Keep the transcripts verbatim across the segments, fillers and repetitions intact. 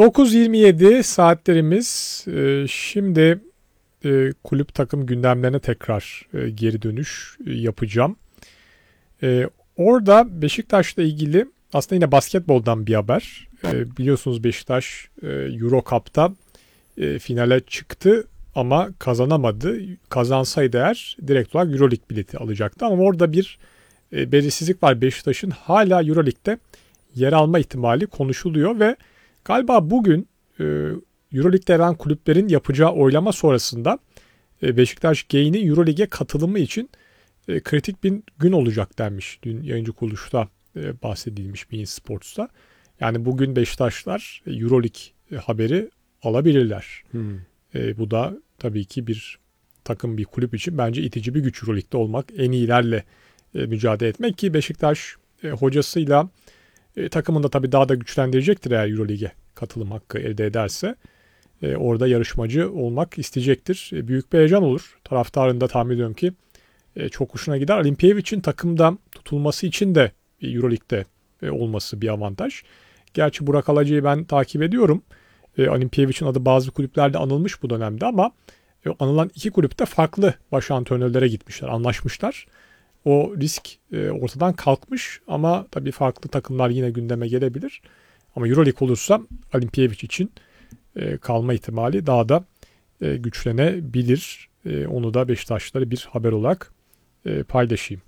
dokuz yirmi yedi saatlerimiz. Ee, şimdi e, kulüp takım gündemlerine tekrar e, geri dönüş e, yapacağım. E, orada Beşiktaş'la ilgili aslında yine basketboldan bir haber. E, biliyorsunuz Beşiktaş e, Euro Cup'ta e, finale çıktı ama kazanamadı. Kazansaydı eğer direkt olarak Euroleague bileti alacaktı. Ama orada bir e, belirsizlik var. Beşiktaş'ın hala Euroleague'de yer alma ihtimali konuşuluyor ve galiba bugün e, Euroleague'de yer alan kulüplerin yapacağı oylama sonrasında e, Beşiktaş Gain'in Euroleague'e katılımı için e, kritik bir gün olacak denmiş. Dün yayıncı kuruluşta e, bahsedilmiş Bein Sports'ta. Yani bugün Beşiktaşlar e, Euroleague e, haberi alabilirler. Hmm. E, bu da tabii ki bir takım, bir kulüp için bence itici bir güç Euroleague'de olmak. En iyilerle e, mücadele etmek ki Beşiktaş e, hocasıyla e, takımını da tabii daha da güçlendirecektir eğer Euroleague'e katılım hakkı elde ederse. E, orada yarışmacı olmak isteyecektir. E, büyük bir heyecan olur. Taraftarın da tahmin ediyorum ki e, çok hoşuna gider. Olimpiyevic'in takımda tutulması için de e, Euroleague'de e, olması bir avantaj. Gerçi Burak Alacı'yı ben takip ediyorum. E, Olimpiyevic'in adı bazı kulüplerde anılmış bu dönemde ama e, anılan iki kulüpte farklı baş antrenörlere gitmişler, anlaşmışlar. O risk e, ortadan kalkmış ama tabii farklı takımlar yine gündeme gelebilir. Ama Euroleague olursa Olimpiyevic için e, kalma ihtimali daha da e, güçlenebilir. E, onu da Beşiktaşlılara bir haber olarak e, paylaşayım.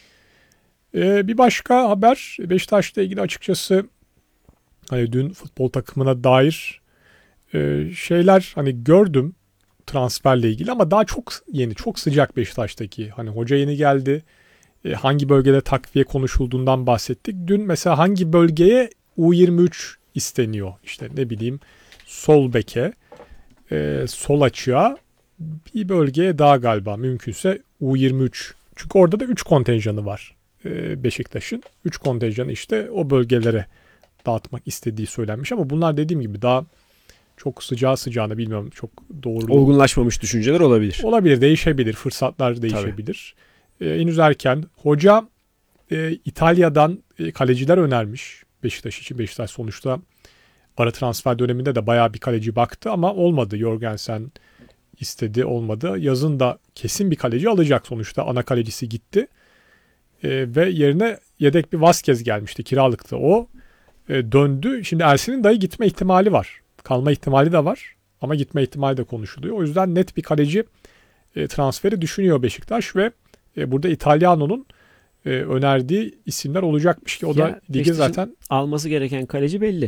E, bir başka haber Beşiktaş'la ilgili açıkçası hani dün futbol takımına dair e, şeyler hani gördüm transferle ilgili ama daha çok yeni, çok sıcak Beşiktaş'taki. Hani hoca yeni geldi. E, hangi bölgede takviye konuşulduğundan bahsettik. Dün mesela hangi bölgeye U yirmi üç isteniyor? İşte ne bileyim sol beke, e, sol açığa bir bölgeye daha galiba mümkünse U yirmi üç. Çünkü orada da üç kontenjanı var e, Beşiktaş'ın. üç kontenjanı işte o bölgelere dağıtmak istediği söylenmiş ama bunlar dediğim gibi daha çok sıcağı sıcağına bilmiyorum çok doğru. Olgunlaşmamış düşünceler olabilir. Olabilir, değişebilir, fırsatlar değişebilir. Ee, henüz erken. Hoca e, İtalya'dan e, kaleciler önermiş Beşiktaş için. Beşiktaş sonuçta ara transfer döneminde de bayağı bir kaleci baktı ama olmadı. Jorgensen istedi, olmadı. Yazın da kesin bir kaleci alacak sonuçta. Ana kalecisi gitti. E, ve yerine yedek bir Vazquez gelmişti. Kiralıktı o. E, döndü. Şimdi Ersin'in dahi gitme ihtimali var. Kalma ihtimali de var. Ama gitme ihtimali de konuşuluyor. O yüzden net bir kaleci e, transferi düşünüyor Beşiktaş ve e, burada İtalyano'nun e, önerdiği isimler olacakmış ki o ya, da ligi zaten alması gereken kaleci belli.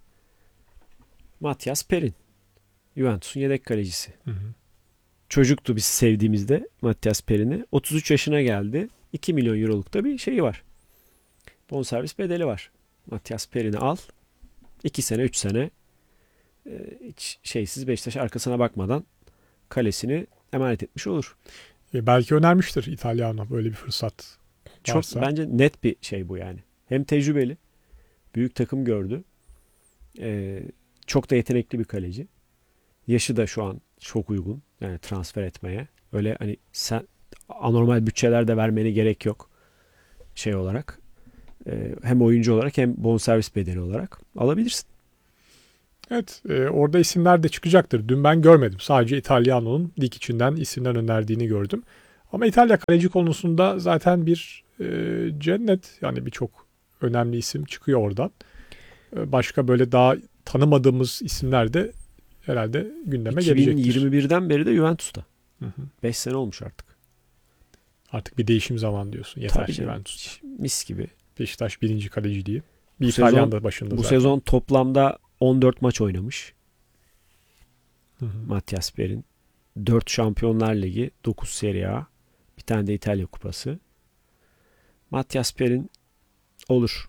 Matias Perin. Juventus'un yedek kalecisi. Hı hı. Çocuktu biz sevdiğimizde Matias Perin'i. otuz üç yaşına geldi. iki milyon euroluk da bir şeyi var. Bonservis bedeli var. Matias Perin'i al. iki sene üç sene hiç şeysiz Beşiktaş arkasına bakmadan kalesini emanet etmiş olur. E belki önermiştir İtalyano böyle bir fırsat varsa. Çok bence net bir şey bu yani. Hem tecrübeli, büyük takım gördü. Ee, çok da yetenekli bir kaleci. Yaşı da şu an çok uygun yani transfer etmeye. Öyle hani sen anormal bütçeler de vermene gerek yok şey olarak. Ee, hem oyuncu olarak hem bonservis bedeli olarak alabilirsin. Evet, e, orada isimler de çıkacaktır. Dün ben görmedim. Sadece İtalyano'nun lig içinden isimler önerdiğini gördüm. Ama İtalya kaleci konusunda zaten bir e, cennet. Yani birçok önemli isim çıkıyor oradan. E, başka böyle daha tanımadığımız isimler de herhalde gündeme gelecektir. iki bin yirmi birden beri de Juventus'ta. beş sene olmuş artık. Artık bir değişim zamanı diyorsun. Yeter Juventus'ta. Mis gibi. Beşiktaş birinci kaleci diye. Bir İtalyan da başında bu zaten. sezon toplamda on dört maç oynamış. Hı hı. Matias Perin. dört Şampiyonlar Ligi, dokuz Serie A, bir tane de İtalya Kupası. Matias Perin olur.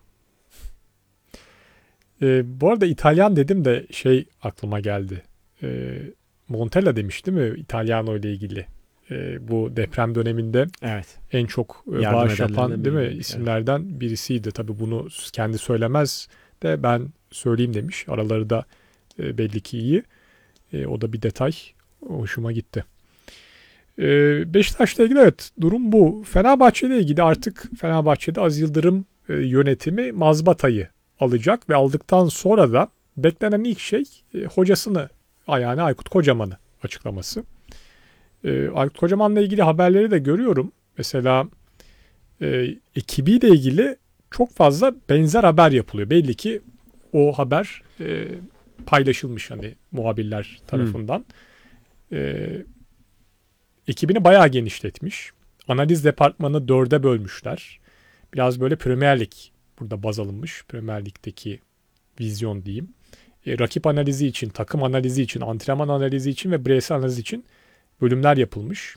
Ee, bu arada İtalyan dedim de şey aklıma geldi. Ee, Montella demiş değil mi İtalyano ile ilgili? Ee, bu deprem döneminde evet. en çok yardım bağış yapan değil mi evet. isimlerden birisiydi. Tabii bunu kendi söylemez de ben söyleyeyim demiş. Araları da e, belli ki iyi. E, o da bir detay. Hoşuma gitti. E, Beşiktaş'la ilgili evet durum bu. Fenerbahçe ile ilgili artık Fenerbahçe'de Aziz Yıldırım e, yönetimi mazbatayı alacak ve aldıktan sonra da beklenen ilk şey e, hocasını yani Aykut Kocaman'ı açıklaması. E, Aykut Kocaman'la ilgili haberleri de görüyorum. Mesela e, ekibiyle ilgili çok fazla benzer haber yapılıyor. Belli ki o haber e, paylaşılmış hani muhabirler tarafından. Hmm. E, ekibini bayağı genişletmiş. Analiz departmanını dörde bölmüşler. Biraz böyle Premier Lig burada baz alınmış. Premier Lig'deki vizyon diyeyim. E, rakip analizi için, takım analizi için, antrenman analizi için ve bireysel analiz için bölümler yapılmış.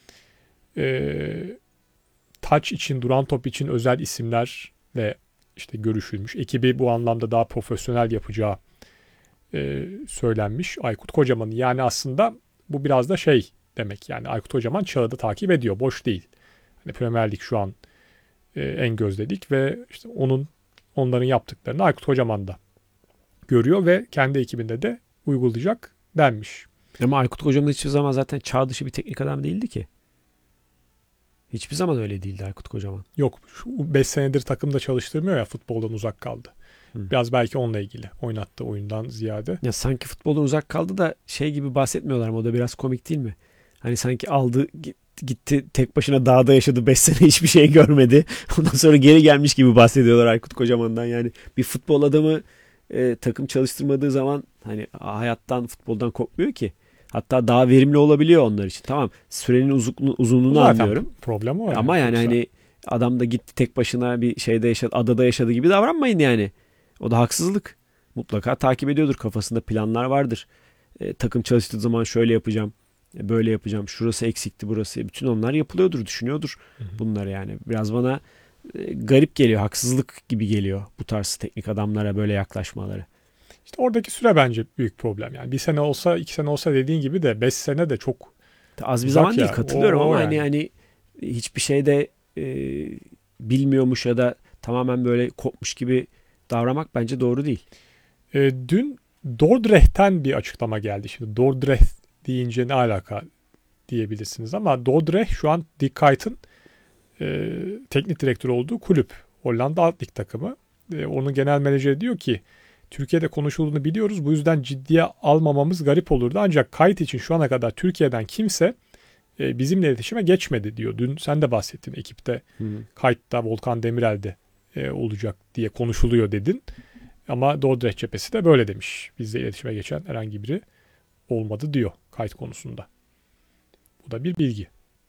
E, touch için, duran top için özel isimlerle işte görüşülmüş. Ekibi bu anlamda daha profesyonel yapacağı e, söylenmiş. Aykut Kocaman'ın yani aslında bu biraz da şey demek. Yani Aykut Kocaman çağı da takip ediyor. Boş değil. Hani Premier Lig şu an e, en gözledik ve işte onun onların yaptıklarını Aykut Kocaman da görüyor ve kendi ekibinde de uygulayacak denmiş. Ama Aykut Kocaman hiçbir zaman zaten çağ dışı bir teknik adam değildi ki. Hiçbir zaman öyle değildi Aykut Kocaman. Yok. beş senedir takımda çalıştırmıyor ya, futboldan uzak kaldı. Hı. Biraz belki onunla ilgili. Oynattığı oyundan ziyade. Ya sanki futboldan uzak kaldı da şey gibi bahsetmiyorlar ama o da biraz komik değil mi? Hani sanki aldı gitti tek başına dağda yaşadı beş sene hiçbir şey görmedi. Ondan sonra geri gelmiş gibi bahsediyorlar Aykut Kocaman'dan. Yani bir futbol adamı e, takım çalıştırmadığı zaman hani hayattan, futboldan kopmuyor ki. Hatta daha verimli olabiliyor onlar için. Tamam, sürenin uzunluğunu, uzunluğunu anlıyorum. Problem o yani. Ama yani Yoksa... hani adam da gitti tek başına bir şeyde yaşadı, adada yaşadı gibi davranmayın yani. O da haksızlık. Mutlaka takip ediyordur. Kafasında planlar vardır. E, takım çalıştığı zaman şöyle yapacağım, e, böyle yapacağım. Şurası eksikti, burası. Bütün onlar yapılıyordur, düşünüyordur. Hı hı. Bunlar yani. Biraz bana e, garip geliyor, haksızlık gibi geliyor bu tarz teknik adamlara böyle yaklaşmaları. İşte oradaki süre bence büyük problem. Yani bir sene olsa, iki sene olsa dediğin gibi de beş sene de çok az bir zaman ya. Değil, katılıyorum o, o ama yani. hani hani hiçbir şeyde e, bilmiyormuş ya da tamamen böyle kopmuş gibi davranmak bence doğru değil. E, dün Dordrecht'ten bir açıklama geldi. Şimdi Dordrecht deyince ne alaka diyebilirsiniz ama Dordrecht şu an Dick Kuyt'ın e, teknik direktör olduğu kulüp. Hollanda alt lig takımı. E, onun genel menajeri diyor ki Türkiye'de konuşulduğunu biliyoruz. Bu yüzden ciddiye almamamız garip olurdu. Ancak Kuyt için şu ana kadar Türkiye'den kimse e, bizimle iletişime geçmedi diyor. Dün sen de bahsettin ekipte Kuyt'ta, Volkan Demirel'de e, olacak diye konuşuluyor dedin. Ama Dordrecht cephesi de böyle demiş. Bizle iletişime geçen herhangi biri olmadı diyor Kuyt konusunda. Bu da bir bilgi.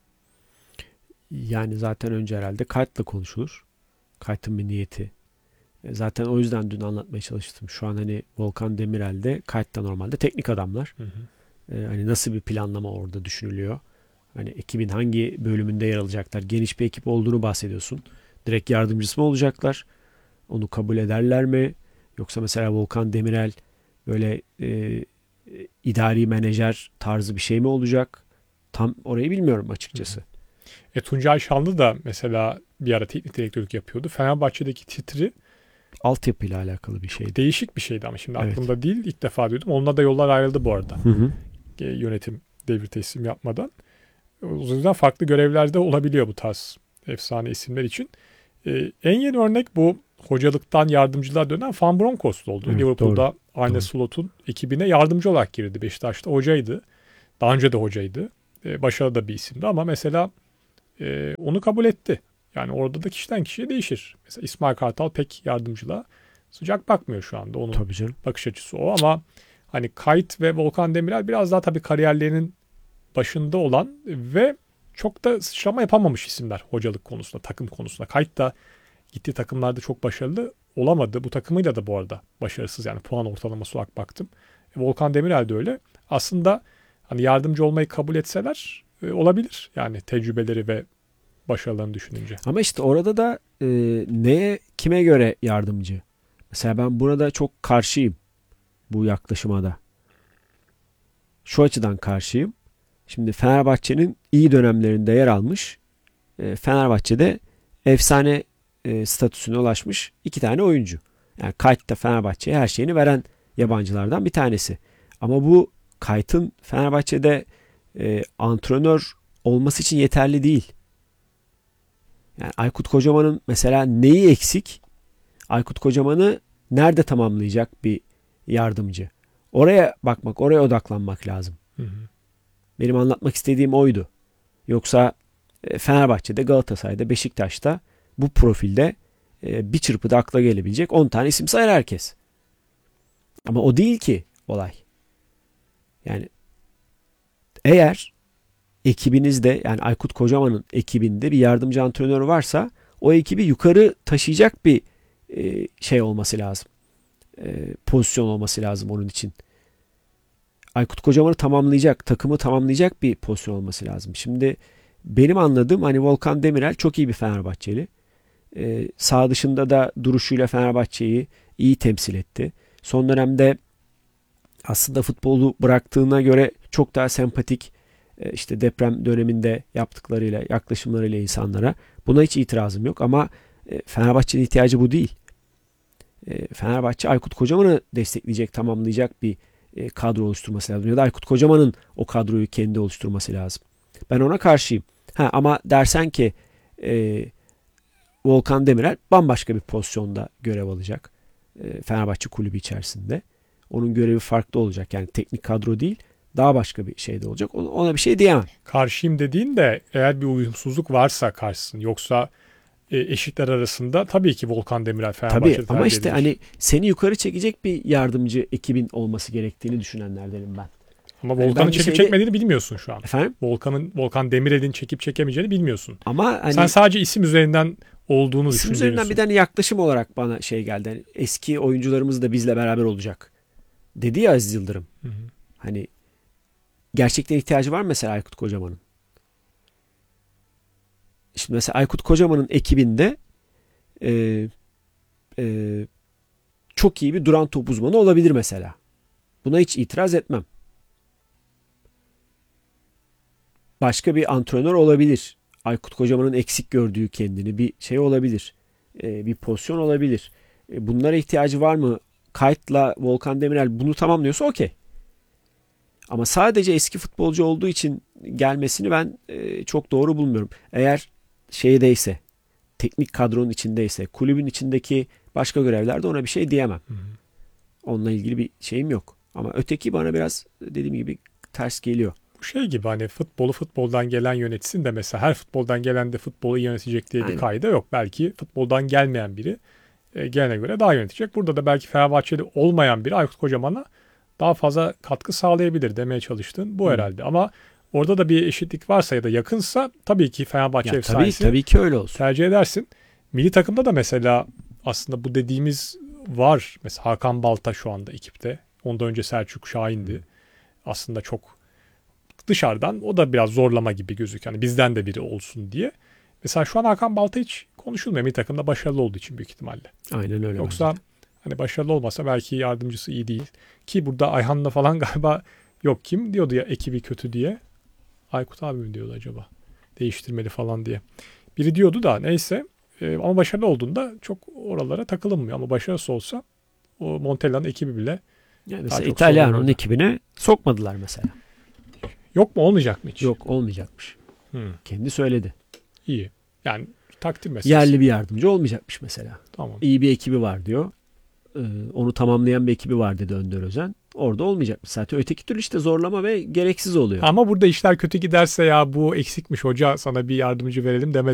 Yani zaten önce herhalde Kuyt'la konuşulur. Kuyt'ın bir niyeti. Zaten o yüzden dün anlatmaya çalıştım. Şu an hani Volkan Demirel'de, Kuyt'ta normalde teknik adamlar. Hı hı. Ee, hani nasıl bir planlama orada düşünülüyor? Hani ekibin hangi bölümünde yer alacaklar? Geniş bir ekip olduğunu bahsediyorsun. Direkt yardımcısı mı olacaklar? Onu kabul ederler mi? Yoksa mesela Volkan Demirel böyle e, idari menajer tarzı bir şey mi olacak? Tam orayı bilmiyorum açıkçası. E, Tuncay Şanlı da mesela bir ara teknik direktörlük yapıyordu. Fenerbahçe'deki titri altyapıyla alakalı bir şeydi. Değişik bir şeydi ama şimdi evet. Aklımda değil. İlk defa duydum. Onunla da yollar ayrıldı bu arada. Hı hı. E, yönetim devir teslim yapmadan. O yüzden farklı görevlerde olabiliyor bu tarz efsane isimler için. E, en yeni örnek bu hocalıktan yardımcılığa dönen Van Bronckhorst oldu. Evet, Liverpool'da Arne Slot'un ekibine yardımcı olarak girdi. Beşiktaş'ta hocaydı. Daha önce de hocaydı. E, başarılı da bir isimdi ama mesela e, onu kabul etti. Yani orada da kişiden kişiye değişir. Mesela İsmail Kartal pek yardımcılığa sıcak bakmıyor şu anda. Onun bakış açısı o ama hani Kuyt ve Volkan Demirel biraz daha tabii kariyerlerinin başında olan ve çok da sıçrama yapamamış isimler hocalık konusunda, takım konusunda. Kuyt da gittiği takımlarda çok başarılı olamadı. Bu takımıyla da bu arada başarısız yani puan ortalaması olarak baktım. E, Volkan Demirel de öyle. Aslında hani yardımcı olmayı kabul etseler e, olabilir. Yani tecrübeleri ve başarılarını düşününce. Ama işte orada da e, neye, kime göre yardımcı? Mesela ben burada çok karşıyım bu yaklaşıma da. Şu açıdan karşıyım. Şimdi Fenerbahçe'nin iyi dönemlerinde yer almış, e, Fenerbahçe'de efsane e, statüsüne ulaşmış iki tane oyuncu. Yani Kuyt da Fenerbahçe'ye her şeyini veren yabancılardan bir tanesi. Ama bu Kuyt'ın Fenerbahçe'de e, antrenör olması için yeterli değil. Yani Aykut Kocaman'ın mesela neyi eksik? Aykut Kocaman'ı nerede tamamlayacak bir yardımcı. Oraya bakmak, oraya odaklanmak lazım. Hı hı. Benim anlatmak istediğim oydu. Yoksa Fenerbahçe'de, Galatasaray'da, Beşiktaş'ta bu profilde bir çırpıda akla gelebilecek on tane isim sayar herkes. Ama o değil ki olay. Yani eğer ekibinizde, yani Aykut Kocaman'ın ekibinde bir yardımcı antrenör varsa o ekibi yukarı taşıyacak bir şey olması lazım. Pozisyon olması lazım onun için. Aykut Kocaman'ı tamamlayacak, takımı tamamlayacak bir pozisyon olması lazım. Şimdi benim anladığım hani Volkan Demirel çok iyi bir Fenerbahçeli. Ee, sağ dışında da duruşuyla Fenerbahçe'yi iyi temsil etti. Son dönemde aslında futbolu bıraktığına göre çok daha sempatik, e, işte deprem döneminde yaptıklarıyla, yaklaşımlarıyla insanlara. Buna hiç itirazım yok ama e, Fenerbahçe'nin ihtiyacı bu değil. E, Fenerbahçe Aykut Kocaman'ı destekleyecek, tamamlayacak bir e, kadro oluşturması lazım. Ya da Aykut Kocaman'ın o kadroyu kendi oluşturması lazım. Ben ona karşıyım. Ha, ama dersen ki e, Volkan Demirel bambaşka bir pozisyonda görev alacak. E, Fenerbahçe kulübü içerisinde. Onun görevi farklı olacak. Yani teknik kadro değil, daha başka bir şey de olacak. Ona, ona bir şey diyemem. Karşıyım dediğin de eğer bir uyumsuzluk varsa karşısın. Yoksa e, eşitler arasında tabii ki Volkan Demirel Fenerbahçe'de Tabii ama işte edilir. Hani seni yukarı çekecek bir yardımcı ekibin olması gerektiğini düşünenlerdenim ben. Ama yani Volkan'ın çekip şeyde... çekmediğini bilmiyorsun şu an. Efendim? Volkan'ın Volkan Demirel'in çekip çekemeyeceğini bilmiyorsun. Ama hani sen sadece isim üzerinden olduğunu isim üzerinden bir tane yaklaşım olarak bana şey geldi. Yani eski oyuncularımız da bizle beraber olacak dedi ya Aziz Yıldırım. Hı hı. Hani gerçekten ihtiyacı var mı mesela Aykut Kocaman'ın? Şimdi mesela Aykut Kocaman'ın ekibinde e, e, çok iyi bir duran top uzmanı olabilir mesela. Buna hiç itiraz etmem. Başka bir antrenör olabilir. Aykut Kocaman'ın eksik gördüğü kendini bir şey olabilir. E, bir pozisyon olabilir. E, bunlara ihtiyacı var mı? Kayıtla Volkan Demirel bunu tamamlıyorsa okey. Ama sadece eski futbolcu olduğu için gelmesini ben e, çok doğru bulmuyorum. Eğer şeydeyse, teknik kadronun içindeyse, kulübün içindeki başka görevlerde ona bir şey diyemem. Hı hı. Onunla ilgili bir şeyim yok. Ama öteki bana biraz dediğim gibi ters geliyor. Bu şey gibi hani futbolu futboldan gelen yönetsin de mesela her futboldan gelen de futbolu yönetecek diye bir Aynen. kaide yok. Belki futboldan gelmeyen biri e, gelene göre daha yönetecek. Burada da belki Fenerbahçeli olmayan biri Aykut Kocaman'a daha fazla katkı sağlayabilir demeye çalıştın. Bu Hı. herhalde. Ama orada da bir eşitlik varsa ya da yakınsa tabii ki Fenerbahçe ya efsanesi tabii, tabii ki öyle olsun. tercih edersin. Milli takımda da mesela aslında bu dediğimiz var. Mesela Hakan Balta şu anda ekipte. Ondan önce Selçuk Şahin'di. Hı. Aslında çok dışarıdan o da biraz zorlama gibi gözüküyor. Yani bizden de biri olsun diye. Mesela şu an Hakan Balta hiç konuşulmuyor. Milli takımda başarılı olduğu için büyük ihtimalle. Aynen öyle. Yoksa bence. Hani başarılı olmasa belki yardımcısı iyi değil. Ki burada Ayhan'la falan galiba yok kim diyordu ya ekibi kötü diye. Aykut abi mi diyordu acaba? Değiştirmeli falan diye. Biri diyordu da neyse. Ee, ama başarılı olduğunda çok oralara takılınmıyor. Ama başarısı olsa o Montella'nın ekibi bile yani mesela İtalyan'ın ekibine sokmadılar mesela. Yok mu olmayacak mı hiç? Yok olmayacakmış. Hmm. Kendi söyledi. İyi. Yani takdir meselesi. Yerli bir yardımcı olmayacakmış mesela. Tamam. İyi bir ekibi var diyor. Ee, onu tamamlayan bir ekibi var dedi Önder Özen. Orada olmayacakmış zaten. Öteki türlü işte zorlama ve gereksiz oluyor. Ama burada işler kötü giderse ya bu eksikmiş hoca sana bir yardımcı verelim demez.